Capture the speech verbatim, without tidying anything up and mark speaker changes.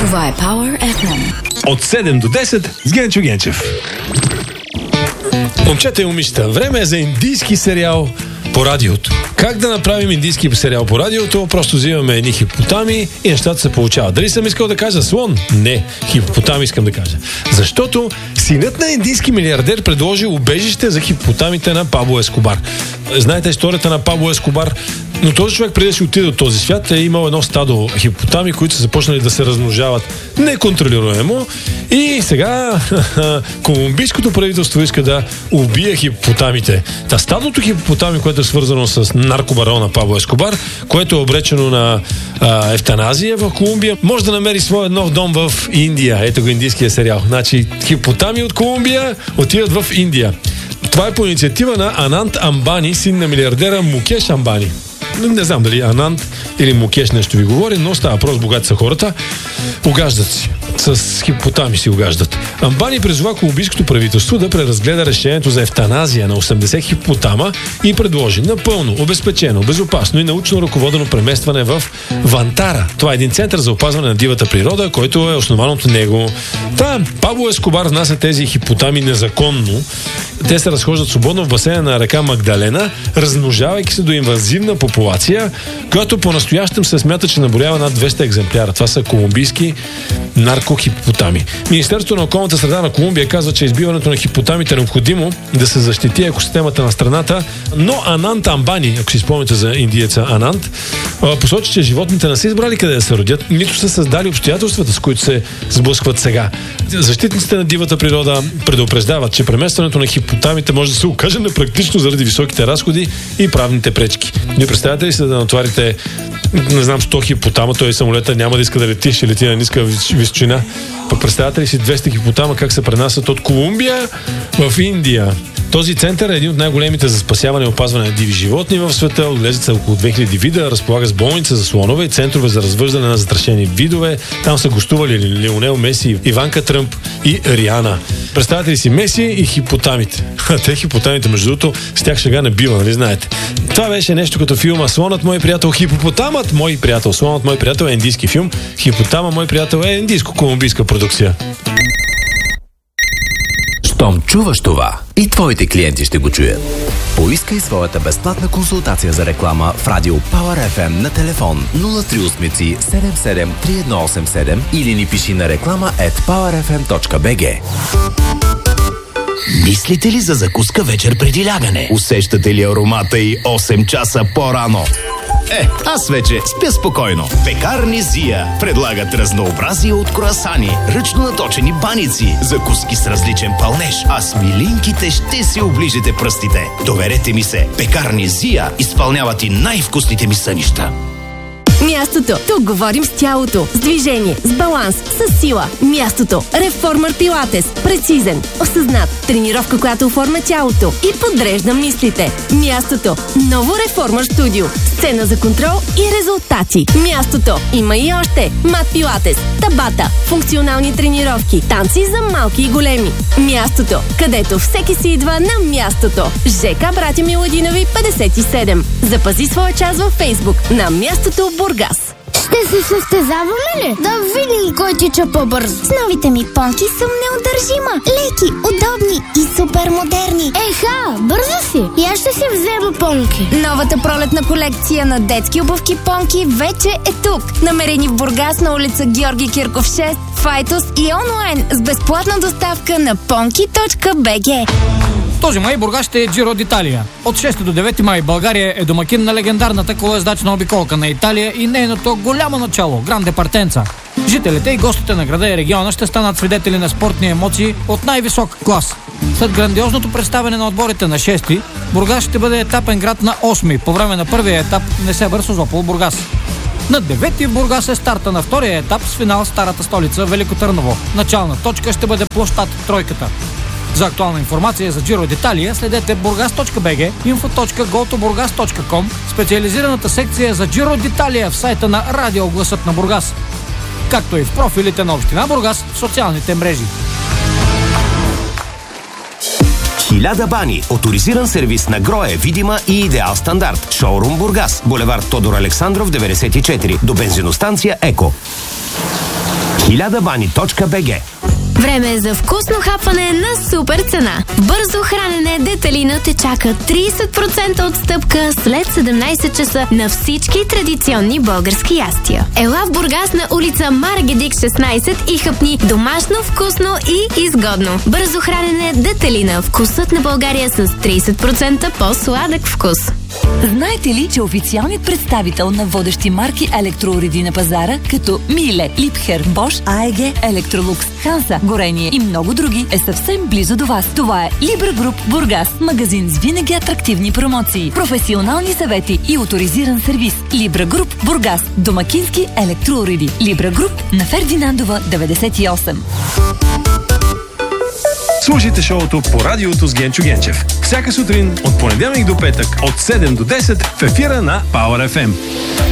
Speaker 1: Това е Power еф ем.
Speaker 2: От седем до десет с Генчо Генчев. Момчета и момичета, време е за индийски сериал по радиото. Как да направим индийски сериал по радиото? Просто взимаме едни хипопотами и нещата се получават. Дали съм искал да кажа слон? Не, хипопотами искам да кажа. Защото синът на индийски милиардер предложи убежище за хипопотамите на Пабло Ескобар. Знаете историята на Пабло Ескобар, но този човек преди да си отиде от този свят е имал едно стадо хипопотами, които са започнали да се размножават неконтролируемо и сега колумбийското правителство иска да убие хипопотамите. Та стадото хипопотами, което е свързано с наркобарона Пабло Ескобар, което е обречено на а, евтаназия в Колумбия, може да намери своя нов дом в Индия. Ето го индийския сериал. Значи хипопотами от Колумбия отиват в Индия. Това е по инициатива на Анант Амбани, син на милиардера Мукеш Амбани. Не знам дали Анант или Мукеш нещо ви говори, но става просто, богати са хората. Угаждат си. С хипопотами си угаждат. Амбани призова колумбийското правителство да преразгледа решението за евтаназия на осемдесет хипопотама и предложи напълно, обезпечено, безопасно и научно ръководено преместване в Вантара. Това е един център за опазване на дивата природа, който е основан от него. Та, Пабло Ескобар внася тези хипопотами незаконно. Те се разхождат свободно в басейна на река Магдалена, размножавайки се до инвазивна популация, която по-настоящем се смята, че наброява над двеста екземпляра. Това са колумбийски наркохипопотами. Министерството на околната среда на Колумбия казва, че избиването на хипопотамите е необходимо да се защити екосистемата на страната, но Анант Амбани, ако си спомните за индиеца Анант, посочи, че животните не са избрали къде да се родят, нито са създали обстоятелствата, с които се сблъскват сега. Защитниците на дивата природа предупреждават, че преместването на хипопотамите може да се окаже непрактично заради високите разходи и правните пречки. Не представяте ли се да натоварите, не знам, сто хипопотама, той самолета няма да иска да лети, ще лети на ниска височина. Пък представяте ли си двеста хипопотама как се пренасят от Колумбия в Индия? Този център е един от най-големите за спасяване и опазване на диви животни в света. Отглеждат се около две хиляди вида, разполага с болница за слонове и центрове за развъждане на застрашени видове. Там са гостували Лионел Меси, Иванка Тръмп и Риана. Представете ли си Меси и хипопотамите? Те хипопотамите, между другото, с тях шега не бива, нали знаете? Това беше нещо като филма Слонът, мой приятел, хипопотамът, мой приятел. Слонът, мой приятел е индийски филм. Хипопотама, мой приятел е индийско-колумбийска продукция.
Speaker 3: Щом чуваш това, и твоите клиенти ще го чуят. Поискай своята безплатна консултация за реклама в радио Power еф ем на телефон нула три осем седем седем три едно осем седем или ни пиши на реклама ет пауър еф ем точка би джи.
Speaker 4: Мислите ли за закуска вечер преди лягане? Усещате ли аромата и осем часа по-рано? Е, аз вече спя спокойно. Пекарни Зия предлагат разнообразие от круасани, ръчно наточени баници, закуски с различен пълнеж, а с милинките ще си оближете пръстите. Доверете ми се, Пекарни Зия изпълняват и най-вкусните ми сънища.
Speaker 5: Мястото. Тук говорим с тялото, с движение, с баланс, с сила. Мястото. Реформър Пилатес. Прецизен, осъзнат. Тренировка, която оформя тялото и подрежда мислите. Мястото. Ново Реформър Студио. Сцена за контрол и резултати. Мястото. Има и още. Мат Пилатес, Табата, функционални тренировки, танци за малки и големи. Мястото, където всеки си идва на мястото. ЖК Братя Миладинови петдесет и седем. Запази своя час във Фейсбук на Мястото Бургас.
Speaker 6: Ще се състезаваме ли? Да видим кой тича по-бързо. С новите ми понки съм неудържима. Леки, удобни и супер модерни. Еха, бързо си. И аз ще си взема понки.
Speaker 5: Новата пролетна колекция на детски обувки понки вече е тук. Намерени в Бургас на улица Георги Кирков шест, Файтус и онлайн с безплатна доставка на понки точка би джи.
Speaker 7: Този май Бургас ще е Джиро d'Italia. От шести до девети май България е домакин на легендарната колоездачна обиколка на Италия и нейното голямо начало – Гранде Партенца. Жителите и гостите на града и региона ще станат свидетели на спортни емоции от най-висок клас. След грандиозното представяне на отборите на шести, Бургас ще бъде етапен град на осми. По време на първия етап Несебър Созопол Бургас. На девети в Бургас е старта на втория етап с финал старата столица Велико Търново. Начална точка ще бъде площад Тройката. За актуална информация за Джиро d'Italia следете бургас точка би джи, инфо точка го ту бургас точка ком, специализираната секция за Джиро d'Italia в сайта на Радио Гласът на Бургас, както и в профилите на Община Бургас в социалните мрежи.
Speaker 4: Хиляда бани. Оторизиран сервис на Грое, Видима и Идеал Стандарт. Шоурум Бургас. Булевард Тодор Александров деветдесет и четири. До бензиностанция Еко. хиляда бани точка би джи.
Speaker 5: Време е за вкусно хапване на супер цена. Бързо хранене Деталина те чака трийсет процента отстъпка след седемнайсет часа на всички традиционни български ястия. Ела в Бургас на улица Маргедик шестнайсет и хапни домашно, вкусно и изгодно. Бързо хранене Деталина. Вкусът на България с трийсет процента по-сладък вкус.
Speaker 1: Знаете ли, че официалният представител на водещи марки електроуреди на пазара, като Миле, Липхер, Бош, АЕГ, Електролукс, Ханса, Горение и много други, е съвсем близо до вас. Това е Libra Group Бургас, магазин с винаги атрактивни промоции, професионални съвети и оторизиран сервис. Libra Group Бургас, домакински електроуреди. Libra Group на Фердинандова деветдесет и осем.
Speaker 2: Слушайте шоуто по радиото с Генчо Генчев. Всяка сутрин от понеделник до петък от седем до десет в ефира на Power еф ем.